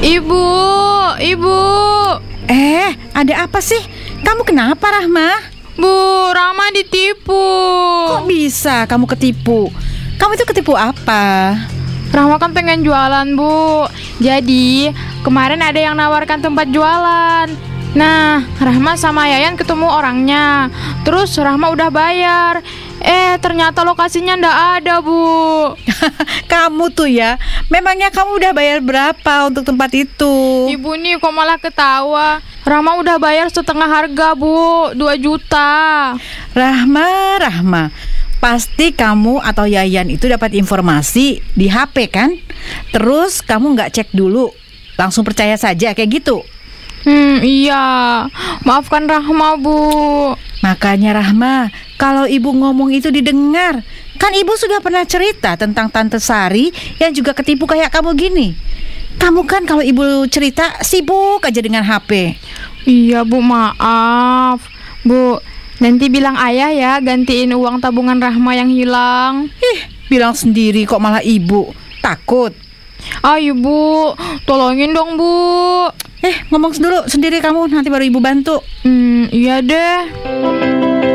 Ibu, ibu. Ada apa sih? Kamu kenapa, Rahma? Bu, Rama ditipu. Kok bisa kamu ketipu? Kamu itu ketipu apa? Rahma kan pengen jualan, Bu. Jadi, kemarin ada yang nawarkan tempat jualan. Nah, Rahma sama Yayan ketemu orangnya. Terus Rahma udah bayar. Ternyata lokasinya ndak ada, Bu. Kamu tuh ya, memangnya kamu udah bayar berapa untuk tempat itu? Ibu nih kok malah ketawa. Rahma udah bayar setengah harga, Bu. 2 juta. Rahma, pasti kamu atau Yayan itu dapat informasi di HP kan? Terus kamu nggak cek dulu, langsung percaya saja kayak gitu? Iya. Maafkan Rahma, Bu. Makanya Rahma, kalau ibu ngomong itu didengar. Kan ibu sudah pernah cerita tentang Tante Sari yang juga ketipu kayak kamu gini. Kamu kan kalau ibu cerita sibuk aja dengan HP. Iya, Bu, maaf. Bu, nanti bilang ayah ya gantiin uang tabungan Rahma yang hilang. Bilang sendiri kok malah ibu. Takut. Ayo, Bu, tolongin dong, Bu. Ngomong dulu sendiri kamu, nanti baru ibu bantu. Iya deh.